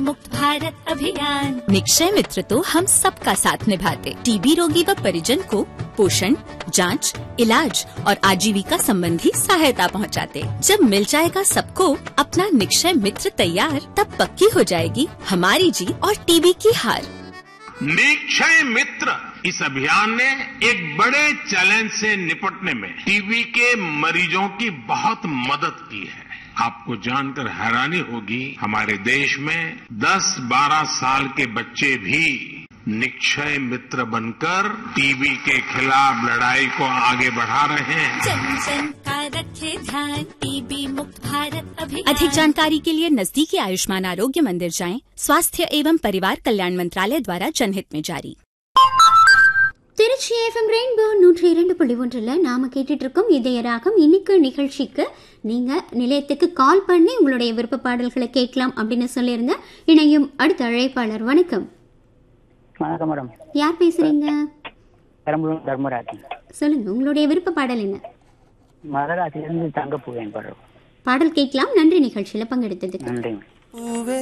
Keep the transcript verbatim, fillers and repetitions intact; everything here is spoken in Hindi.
मुक्त भारत अभियान। निक्षय मित्र तो हम सबका साथ निभाते, टीबी रोगी व परिजन को पोषण, जांच, इलाज और आजीविका संबंधी सहायता पहुंचाते। जब मिल जाएगा सबको अपना निक्षय मित्र तैयार, तब पक्की हो जाएगी हमारी जीत और टीबी की हार। निक्षय मित्र इस अभियान ने एक बड़े चैलेंज से निपटने में टीबी के मरीजों की बहुत मदद की है। आपको जानकर हैरानी होगी, हमारे देश में दस बारह साल के बच्चे भी निक्षय मित्र बनकर टीबी के खिलाफ लड़ाई को आगे बढ़ा रहे हैं। जन जन का रखे ध्यान, टीबी मुक्त भारत अभियान। अधिक जानकारी के लिए नजदीकी आयुष्मान आरोग्य मंदिर जाएं। स्वास्थ्य एवं परिवार कल्याण मंत्रालय द्वारा जनहित में जारी। திருச்சி எஃப்எம் ரெயின்போ நூற்றி இரண்டு புள்ளி ஒன்றில் நாம கேட்டுட்டு இருக்கோம் இதய ராகம். இன்னைக்கு நிகழ்ச்சிக்கு நீங்க நிலையத்துக்கு கால் பண்ணி உங்களுடைய விருப்ப பாடல்களை கேட்கலாம் அப்படின்னு சொல்லியிருந்த இணையும் அடுத்த அழைப்பாளர். வணக்கம். வணக்கம் மேடம். யார் பேசுறீங்க? பெரம்பலூர் தர்மராஜ். சொல்லுங்க, உங்களுடைய விருப்ப பாடல் என்ன? மதராசிலிருந்து தங்கப்பூவேன் பாடல் பாடல் கேட்கலாம். நன்றி நிகழ்ச்சியில பங்கெடுத்ததுக்கு. நன்றி.